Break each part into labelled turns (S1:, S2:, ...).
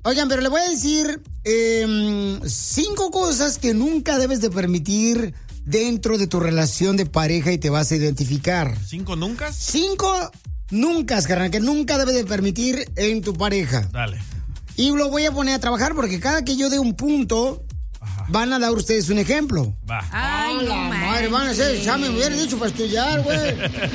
S1: Oigan, pero le voy a decir 5 cosas que nunca debes de permitir dentro de tu relación de pareja y te vas a identificar.
S2: ¿5 nunca?
S1: 5 nunca, carnal, que nunca debes de permitir en tu pareja.
S2: Dale.
S1: Y lo voy a poner a trabajar porque cada que yo dé un punto, van a dar ustedes un ejemplo.
S2: Va.
S1: Ay, no, madre, van a hacer examen, me hubieran dicho para estudiar, güey.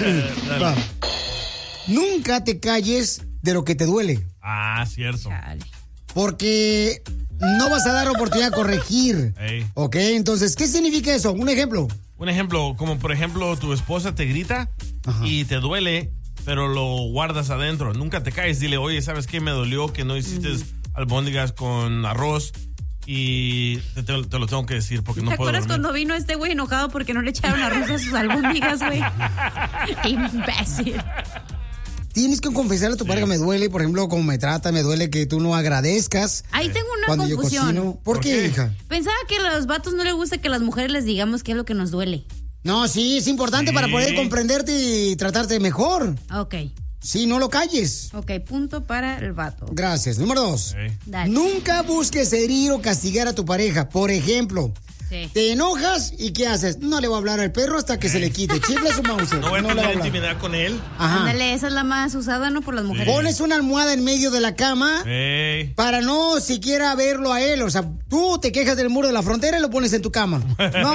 S1: Nunca te calles de lo que te duele.
S2: Ah, cierto.
S1: Porque no vas a dar oportunidad de corregir.
S2: Ey.
S1: ¿Ok? Entonces, ¿qué significa eso? Un ejemplo.
S2: Un ejemplo, como por ejemplo tu esposa te grita y te duele, pero lo guardas adentro. Nunca te caes. Dile, oye, ¿sabes qué? Me dolió que no hiciste albóndigas con arroz y te lo tengo que decir porque no puedo dormir.
S3: ¿Te acuerdas cuando vino este güey enojado porque no le echaron arroz a sus albóndigas, güey? Imbécil.
S1: Tienes que confesarle a tu pareja, me duele, por ejemplo, cómo me trata, me duele que tú no agradezcas.
S3: Ahí tengo una
S1: cuando
S3: confusión.
S1: Yo cocino. ¿Por qué, hija?
S3: Pensaba que a los vatos no les gusta que las mujeres les digamos qué es lo que nos duele.
S1: No, sí, es importante para poder comprenderte y tratarte mejor.
S3: Ok.
S1: Sí, no lo calles.
S3: Ok, punto para el vato.
S1: Gracias. Número 2.
S3: Dale.
S1: Nunca busques herir o castigar a tu pareja. Por ejemplo, te enojas y ¿qué haces? No le voy a hablar al perro hasta que se le quite. Chifla su mouse.
S2: No voy a tener intimidad con él.
S1: Ajá.
S3: Ándale, esa es la más usada, ¿no? Por las mujeres.
S1: Pones una almohada en medio de la cama para no siquiera verlo a él. O sea, tú te quejas del muro de la frontera y lo pones en tu cama. ¿No?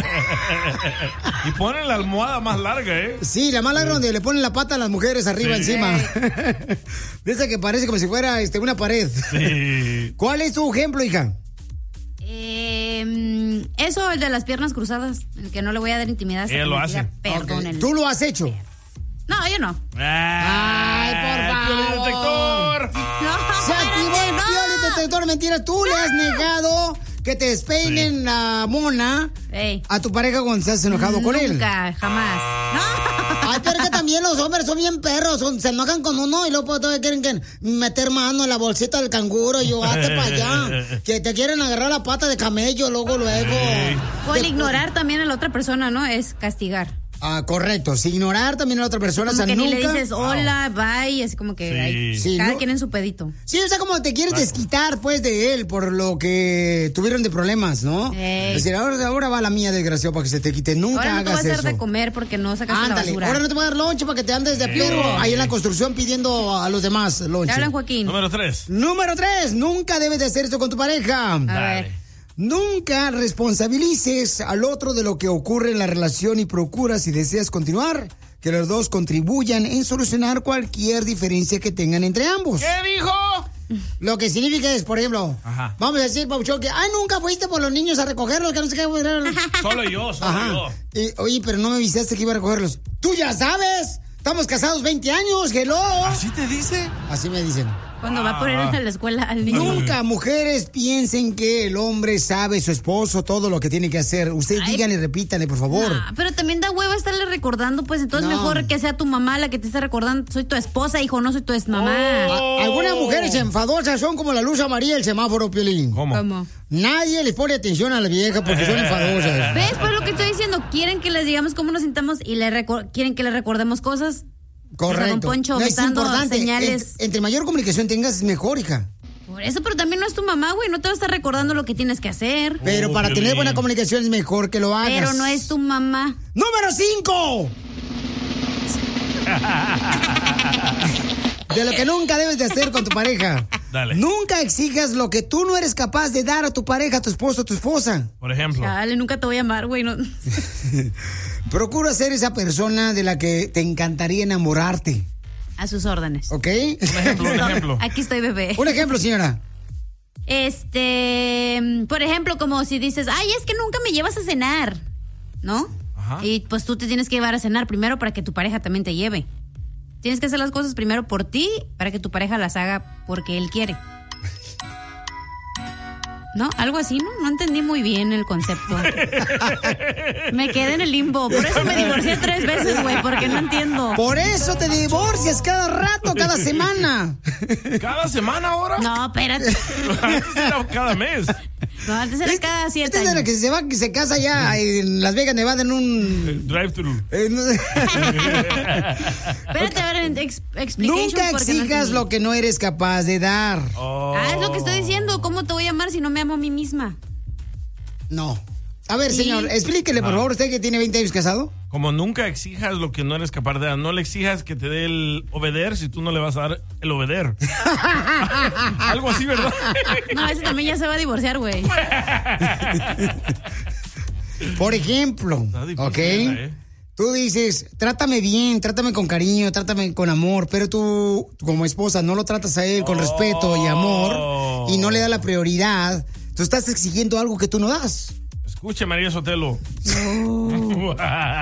S2: Y ponen la almohada más larga, ¿eh?
S1: Sí, la más larga donde le ponen la pata a las mujeres arriba encima. De esa que parece como si fuera una pared.
S2: Sí.
S1: ¿Cuál es tu ejemplo, hija?
S3: Eso, el de las piernas cruzadas, el que no le voy a dar intimidad.
S2: Ella lo hace.
S3: Perdónenle.
S1: ¿Tú lo has hecho?
S3: No, yo no.
S1: ¡Ay, por favor!
S2: ¡Detector!
S3: No,
S1: ¡Se activó el detector! Mentira, tú le has negado que te despeinen la mona a tu pareja cuando estás enojado con él.
S3: Nunca, jamás.
S1: Ay, pero que también los hombres son bien perros, se enojan con uno y luego todavía quieren que meter mano en la bolsita del canguro y yo, hazte para allá. Que te quieren agarrar la pata de camello luego.
S3: O el ignorar también a la otra persona, ¿no? Es castigar.
S1: Ah, correcto. Si ignorar también a la otra persona,
S3: como
S1: o sea,
S3: que
S1: nunca...
S3: ni le dices hola, bye, así como que cada quien en su pedito.
S1: Sí, o sea, como te quieres desquitar, pues, de él por lo que tuvieron de problemas, ¿no? Es decir, ahora va la mía, desgraciado, para que se te quite. Nunca
S3: ahora no te
S1: hagas
S3: voy a hacer
S1: eso.
S3: de comer porque no sacas la basura.
S1: Ahora no te voy a dar lonche para que te andes de perro ahí en la construcción pidiendo a los demás lonche.
S3: Te hablan, Joaquín.
S2: Número 3.
S1: Número 3. Nunca debes de hacer esto con tu pareja.
S3: A ver.
S1: Nunca responsabilices al otro de lo que ocurre en la relación y procura, si deseas continuar, que los dos contribuyan en solucionar cualquier diferencia que tengan entre ambos.
S2: ¿Qué dijo?
S1: Lo que significa es, por ejemplo, vamos a decir, Pauchón, que nunca fuiste por los niños a recogerlos, que no sé qué.
S2: Solo yo.
S1: Oye, pero no me avisaste que iba a recogerlos. ¡Tú ya sabes! Estamos casados 20 años, hello.
S2: ¿Así te dice?
S1: Así me dicen.
S3: Cuando va a poner a la escuela al niño.
S1: Nunca mujeres piensen que el hombre sabe, su esposo, todo lo que tiene que hacer. Ustedes díganle, repítanle, por favor.
S3: Pero también da hueva estarle recordando, pues entonces mejor que sea tu mamá la que te esté recordando. Soy tu esposa, hijo, no soy tu mamá.
S1: Algunas mujeres enfadosas son como la luz amarilla del semáforo, Piolín.
S3: ¿Cómo?
S1: Nadie les pone atención a la vieja porque son enfadosas.
S3: ¿Ves? Pues lo que estoy diciendo. ¿Quieren que les digamos cómo nos sintamos y quieren que les recordemos cosas?
S1: Correcto.
S3: O sea, don Poncho,
S1: no, es
S3: dando
S1: importante.
S3: señales.
S1: Entre mayor comunicación tengas, es mejor, hija.
S3: Por eso, pero también no es tu mamá, güey. No te va a estar recordando lo que tienes que hacer.
S1: Pero para tener buena comunicación es mejor que lo hagas.
S3: Pero no es tu mamá.
S1: ¡Número 5! De lo que nunca debes de hacer con tu pareja.
S2: Dale.
S1: Nunca exijas lo que tú no eres capaz de dar a tu pareja, a tu esposo, a tu esposa.
S2: Por ejemplo.
S3: Dale, nunca te voy a amar, güey. No.
S1: Procura ser esa persona de la que te encantaría enamorarte.
S3: A sus órdenes.
S1: ¿Ok?
S2: Un ejemplo.
S3: Aquí estoy, bebé.
S1: Un ejemplo, señora.
S3: Por ejemplo, como si dices, ay, es que nunca me llevas a cenar, ¿no?
S2: Ajá.
S3: Y pues tú te tienes que llevar a cenar primero para que tu pareja también te lleve. Tienes que hacer las cosas primero por ti para que tu pareja las haga porque él quiere. ¿No? Algo así, ¿no? No entendí muy bien el concepto. Me quedé en el limbo. Por eso me divorcié 3 veces, güey, porque no entiendo.
S1: Por eso te divorcias cada rato, cada semana.
S2: ¿Cada semana ahora?
S3: No, espérate.
S2: Antes era cada mes.
S3: No, antes era cada 7 años.
S1: Es de la que se casa ya en Las Vegas, Nevada, en un...
S2: Drive-thru.
S3: Espérate, a ver,
S1: Nunca exijas lo que no eres capaz de dar.
S3: Es lo que estoy diciendo. ¿Cómo te voy a amar si no me amo a mí misma?
S1: No. A ver, señor, explíquele, por favor, usted que tiene 20 años casado.
S2: Como nunca exijas lo que no eres capaz de dar. No le exijas que te dé el obeder si tú no le vas a dar el obeder. Algo así, ¿verdad?
S3: No, ese también ya se va a divorciar, güey.
S1: Por ejemplo, ¿ok? Tú dices, trátame bien, trátame con cariño, trátame con amor, pero tú como esposa no lo tratas a él con respeto y amor y no le das la prioridad. Tú estás exigiendo algo que tú no das.
S2: Escuche, María Sotelo.
S1: No.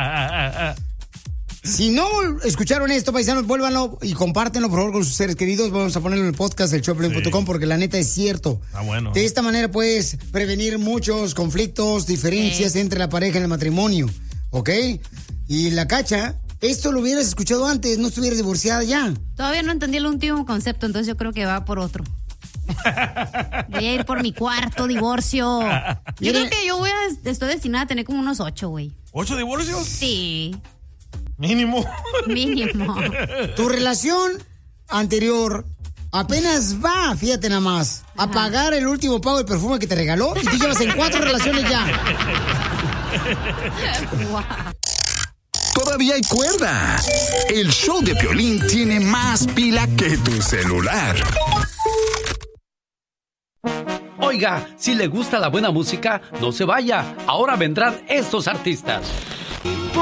S1: Si no escucharon esto, paisanos, vuélvanlo y compártenlo, por favor, con sus seres queridos. Vamos a ponerlo en el podcast del showplay.com porque la neta es cierto.
S2: Bueno.
S1: De esta manera puedes prevenir muchos conflictos, diferencias entre la pareja en el matrimonio, ¿ok? Y la Cacha, esto lo hubieras escuchado antes, no estuvieras divorciada ya.
S3: Todavía no entendí el último concepto, entonces yo creo que va por otro. Voy a ir por mi cuarto divorcio. Yo creo que estoy destinada a tener como unos 8, güey.
S2: ¿8 divorcios?
S3: Sí.
S2: Mínimo.
S1: Tu relación anterior apenas va, fíjate nada más, a pagar el último pago del perfume que te regaló y tú llevas en 4 relaciones ya.
S4: Todavía hay cuerda. El show de Piolín tiene más pila que tu celular.
S5: Oiga, si le gusta la buena música, no se vaya. Ahora vendrán estos artistas.